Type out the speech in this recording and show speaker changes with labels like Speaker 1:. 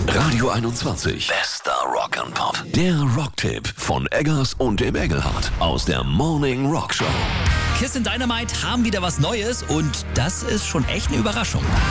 Speaker 1: Radio 21. Bester Rock'n'Pop. Der Rocktipp von Eggers und dem Engelhardt aus der Morning Rock Show.
Speaker 2: Kiss in Dynamite haben wieder was Neues und das ist schon echt eine Überraschung.